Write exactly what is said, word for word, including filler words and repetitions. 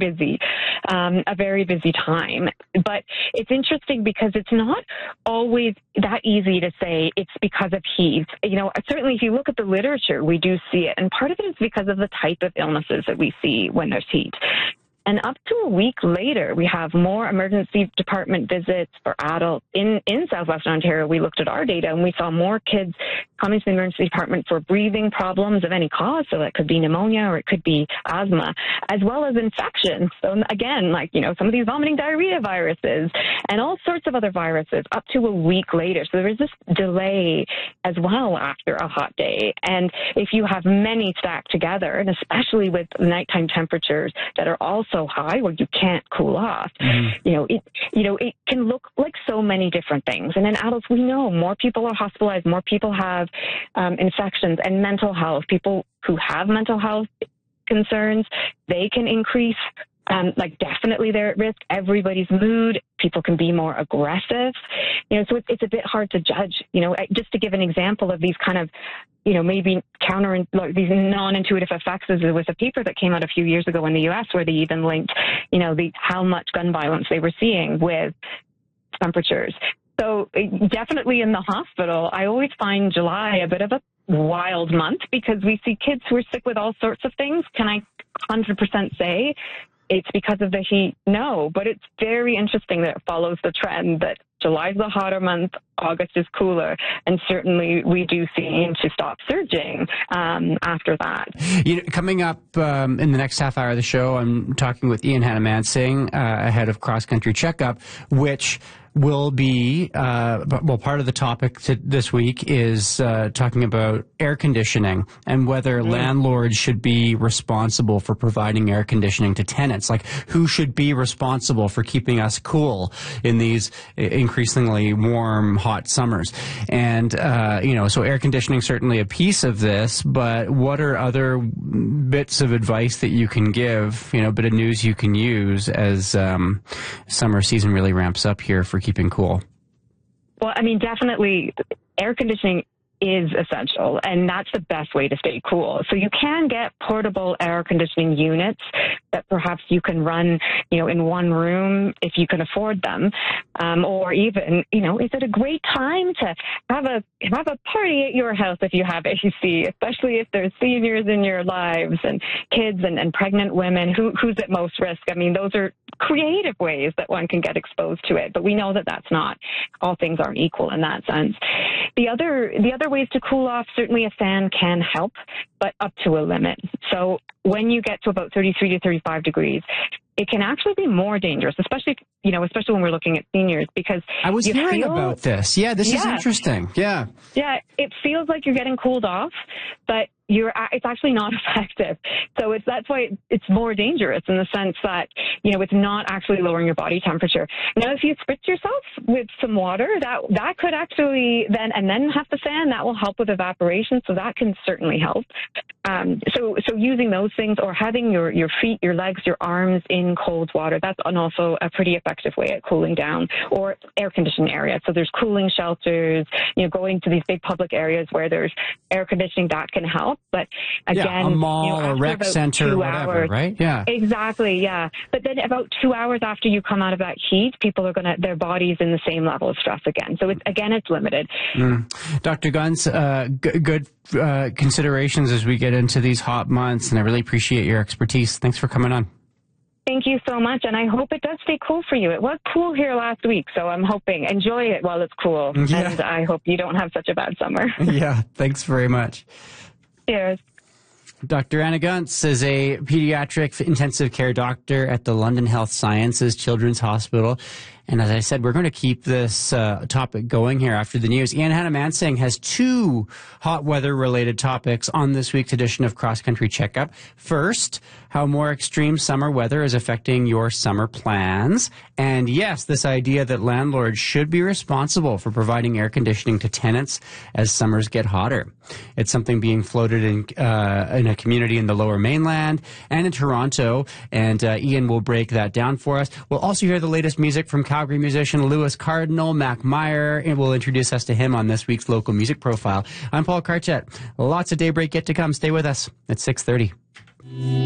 busy, um, a very busy time. But it's interesting because it's not always that easy to say it's because of heat. You know, certainly if you look at the literature, we do see it. And part of it is because of the type of illnesses that we see when there's heat. And up to a week later, we have more emergency department visits for adults. In, in Southwestern Ontario, we looked at our data and we saw more kids coming to the emergency department for breathing problems of any cause. So that could be pneumonia or it could be asthma, as well as infections. So again, like, you know, some of these vomiting diarrhea viruses and all sorts of other viruses up to a week later. So there is this delay as well after a hot day. And if you have many stacked together, and especially with nighttime temperatures that are also so high where you can't cool off, mm-hmm. you know, it, you know, it can look like so many different things. And in adults, we know more people are hospitalized, more people have um, infections and mental health. People who have mental health concerns, they can increase, um, like definitely they're at risk. Everybody's mood, people can be more aggressive, you know, so it's, it's a bit hard to judge, you know, just to give an example of these kind of, you know, maybe counter, like these non-intuitive effects. There was a paper that came out a few years ago in the U S where they even linked, you know, the, how much gun violence they were seeing with temperatures. So definitely in the hospital, I always find July a bit of a wild month because we see kids who are sick with all sorts of things. Can I one hundred percent say it's because of the heat? No, but it's very interesting that it follows the trend that July is the hotter month, August is cooler, and certainly we do seem to stop surging um, after that. You know, coming up um, in the next half hour of the show, I'm talking with Ian Hanomansing, uh, ahead of Cross Country Checkup, which will be, uh, well, part of the topic to this week is uh, talking about air conditioning and whether mm. landlords should be responsible for providing air conditioning to tenants. Like, who should be responsible for keeping us cool in these increasingly warm, hot summers? And, uh, you know, so air conditioning is certainly a piece of this, but what are other bits of advice that you can give, you know, bit of news you can use as um, summer season really ramps up here for keeping cool? Well, I mean, definitely air conditioning is essential, and that's the best way to stay cool. So you can get portable air conditioning units that perhaps you can run, you know, in one room if you can afford them, um, or even, you know, is it a great time to have a have a party at your house if you have A C, especially if there's seniors in your lives and kids and, and pregnant women? Who who's at most risk? I mean, those are creative ways that one can get exposed to it, but we know that that's not, all things aren't equal in that sense. The other the other ways to cool off, certainly a fan can help, but up to a limit. So when you get to about thirty-three to thirty-five degrees, it can actually be more dangerous, especially, you know, especially when we're looking at seniors, because I was you hearing feel, about this. Yeah, this yeah. is interesting. Yeah. Yeah, it feels like you're getting cooled off, but you're, it's actually not effective. So it's, that's why it's more dangerous in the sense that, you know, it's not actually lowering your body temperature. Now, if you spritz yourself with some water, that, that could actually then, and then have the fan, that will help with evaporation. So that can certainly help. Um, so, so using those things, or having your, your feet, your legs, your arms in cold water, that's also a pretty effective way at cooling down, or air conditioning areas. So there's cooling shelters, you know, going to these big public areas where there's air conditioning, that can help. But again, yeah, a mall, you know, a rec center, whatever, hours, right? Yeah, exactly. Yeah, but then about two hours after you come out of that heat, people are gonna, their body's in the same level of stress again. So it's, again, it's limited. Mm. Doctor Gunz, uh, g- good uh, considerations as we get into these hot months, and I really appreciate your expertise. Thanks for coming on. Thank you so much, and I hope it does stay cool for you. It was cool here last week, so I'm hoping, enjoy it while it's cool, yeah. and I hope you don't have such a bad summer. Yeah, thanks very much. Cheers. Doctor Anna Gunz is a pediatric intensive care doctor at the London Health Sciences Children's Hospital. And as I said, we're going to keep this uh, topic going here after the news. Ian Hanomansing has two hot weather-related topics on this week's edition of Cross Country Checkup. First, how more extreme summer weather is affecting your summer plans. And yes, this idea that landlords should be responsible for providing air conditioning to tenants as summers get hotter. It's something being floated in, uh, in a community in the Lower Mainland and in Toronto. And uh, Ian will break that down for us. We'll also hear the latest music from Calgary musician Lewis Cardinal. Mac Meyer and will introduce us to him on this week's local music profile. I'm Paul Carchett. Lots of Daybreak yet to come. Stay with us at six thirty.